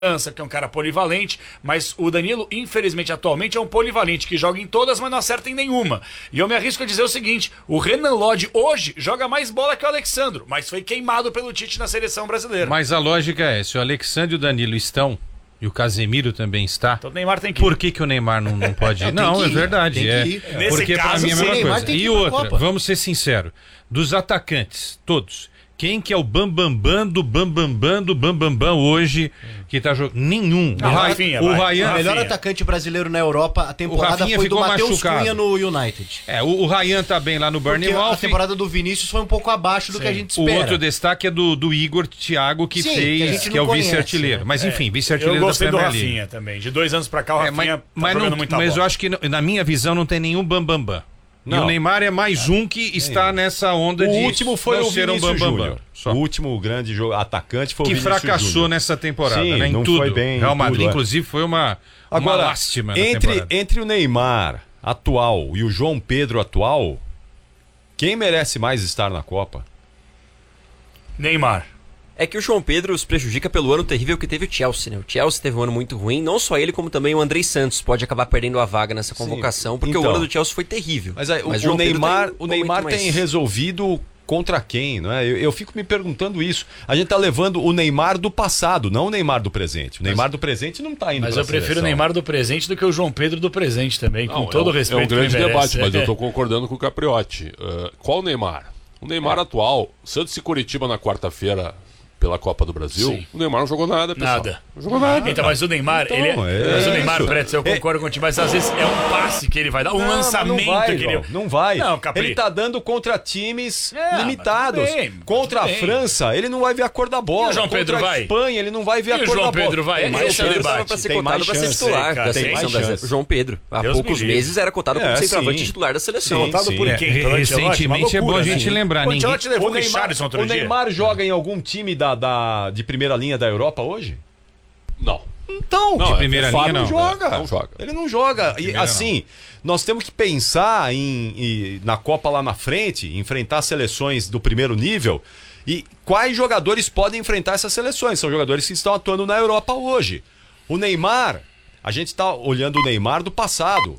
que é um cara polivalente, mas o Danilo, infelizmente, atualmente é um polivalente que joga em todas, mas não acerta em nenhuma. E eu me arrisco a dizer o seguinte, o Renan Lodge hoje joga mais bola que o Alexandro, mas foi queimado pelo Tite na seleção brasileira. Mas a lógica é, se o Alexandre e o Danilo estão, e o Casemiro também está, então o Neymar tem que ir. Por que o Neymar não pode ir? Não, é verdade. Nesse porque caso, pra mim é a mesma sim, coisa. E outra, vamos ser sinceros, dos atacantes, todos, quem que é o bambambam do bambambam hoje que tá jogando? Nenhum. O Ryan, o melhor atacante brasileiro na Europa, a temporada foi do Matheus Cunha no United. O Ryan tá bem lá no Burnham. A temporada do Vinícius foi um pouco abaixo do que a gente espera. O outro destaque é do Igor Thiago, que fez, que é o vice-artilheiro. Mas enfim, vice-artilheiro da Premier League. Eu gostei do Rafinha também. De 2 anos pra cá, o Rafinha tá jogando muita bola. Mas eu acho que, na minha visão, não tem nenhum bambambam. Não. E o Neymar é mais um que está nessa onda de... O último foi o Vinícius Júnior. O último grande atacante foi o Vinícius Júnior. Que fracassou nessa temporada, sim, né? Em não tudo. Foi bem. Real Madrid, inclusive, foi uma lástima na temporada. Entre o Neymar atual e o João Pedro atual, quem merece mais estar na Copa? Neymar. É que o João Pedro os prejudica pelo ano terrível que teve o Chelsea, né? O Chelsea teve um ano muito ruim, não só ele, como também o Andrei Santos pode acabar perdendo a vaga nessa convocação, porque o ano do Chelsea foi terrível. Mas o Neymar tem resolvido contra quem, não é? Eu fico me perguntando isso. A gente tá levando o Neymar do passado, não o Neymar do presente. O Neymar do presente não tá indo. Mas eu prefiro o Neymar do presente do que o João Pedro do presente também, com todo o respeito. É um grande debate, mas eu tô concordando com o Capriotti. Qual o Neymar? O Neymar atual, Santos e Curitiba na quarta-feira pela Copa do Brasil, sim. O Neymar não jogou nada, pessoal. Nada. Não jogou nada. Então, mas o Neymar, mas o Neymar, Preto, eu concordo contigo, mas às vezes é um passe que ele vai dar, um lançamento que ele... Não vai. Ele tá dando contra times limitados. Contra a França, ele não vai ver a cor da bola. E o João Pedro vai? Contra a Espanha, ele não vai ver a cor da bola. O João Pedro vai? Esse é o debate. Pra ser cotado pra ser titular da seleção brasileira. João Pedro, há poucos meses, era cotado como centroavante titular da seleção. Cotado por quem? Recentemente é bom a gente lembrar. O Neymar joga em algum time de primeira linha da Europa hoje? Não. Então, de primeira linha não joga. Não joga. Ele não joga. E assim, nós temos que pensar na Copa lá na frente, enfrentar seleções do primeiro nível e quais jogadores podem enfrentar essas seleções. São jogadores que estão atuando na Europa hoje. O Neymar, a gente está olhando o Neymar do passado,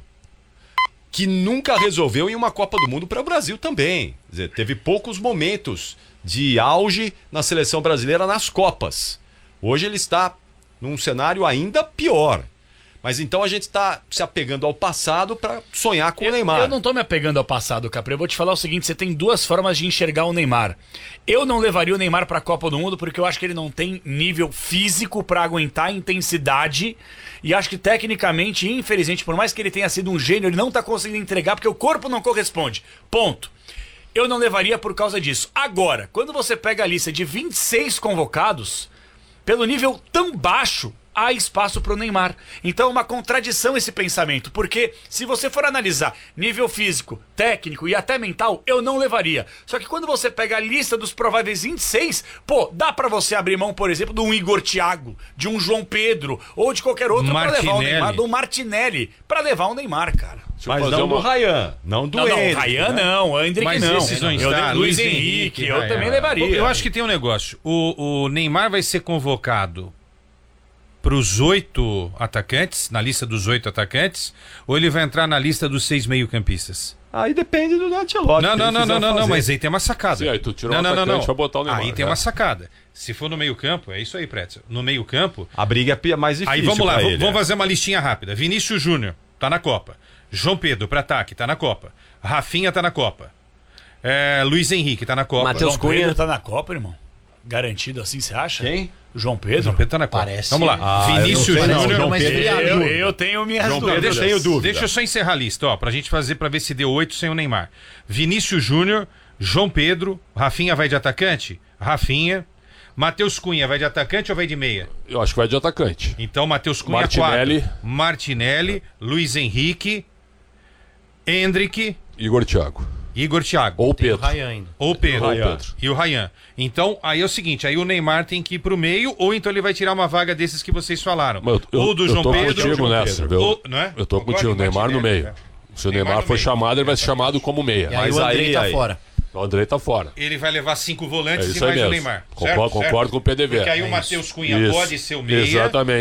que nunca resolveu em uma Copa do Mundo para o Brasil também. Quer dizer, teve poucos momentos de auge na seleção brasileira nas Copas. Hoje ele está num cenário ainda pior. Mas então a gente está se apegando ao passado para sonhar com o Neymar. Eu não estou me apegando ao passado, Capri. Eu vou te falar o seguinte, você tem duas formas de enxergar o Neymar. Eu não levaria o Neymar para a Copa do Mundo porque eu acho que ele não tem nível físico para aguentar a intensidade e acho que tecnicamente, infelizmente, por mais que ele tenha sido um gênio, ele não está conseguindo entregar porque o corpo não corresponde. Ponto. Eu não levaria por causa disso. Agora, quando você pega a lista de 26 convocados, pelo nível tão baixo, há espaço para o Neymar. Então é uma contradição esse pensamento, porque se você for analisar nível físico, técnico e até mental, eu não levaria. Só que quando você pega a lista dos prováveis 26, dá para você abrir mão, por exemplo, de um Igor Thiago, de um João Pedro, ou de qualquer outro para levar o Neymar, de um Martinelli, para levar o Neymar, cara. Mas não do Ryan, não do Hendrick. Não, o Ryan não, o Hendrick mas não. Esses não está, Luiz Henrique, eu também levaria. Eu acho que tem um negócio. O Neymar vai ser convocado para os 8 atacantes, na lista dos 8 atacantes, ou ele vai entrar na lista dos 6 meio-campistas? Aí depende do Ancelotti. Não, mas aí tem uma sacada. Sim, aí tu tira o atacante pra botar o Neymar. Aí tem uma sacada. Se for no meio-campo, é isso aí, Pretzel. No meio-campo, a briga é mais difícil. Aí vamos lá, vamos fazer uma listinha rápida. Vinícius Júnior tá na Copa. João Pedro para ataque tá na Copa. Rafinha tá na Copa. Luiz Henrique tá na Copa. Matheus Cunha tá na Copa, irmão. Garantido assim, você acha? Quem? João Pedro? João Pedro tá na Copa. Parece. Vamos lá. Vinícius Júnior. Eu tenho minhas dúvidas. Eu tenho dúvida. Deixa eu só encerrar a lista, pra gente fazer, pra ver se deu 8 sem o Neymar. Vinícius Júnior, João Pedro, Rafinha vai de atacante? Rafinha. Matheus Cunha vai de atacante ou vai de meia? Eu acho que vai de atacante. Então, Matheus Cunha, Martinelli. 4. Martinelli, Luiz Henrique, Igor Thiago. Ou Pedro. Ou Pedro. E o Ryan. Então, aí é o seguinte, aí o Neymar tem que ir pro meio, ou então ele vai tirar uma vaga desses que vocês falaram. Ou do João Pedro. Eu tô contigo nessa, viu? Não é? Eu tô contigo, o Neymar no meio. Se o Neymar for chamado, ele vai ser chamado como meia. E aí o Andrei tá fora. O Andrei tá fora. Ele vai levar 5 volantes É e isso aí mais mesmo. o Neymar. Concordo com o PDV. Porque aí o Matheus Cunha pode ser o meia. Exatamente.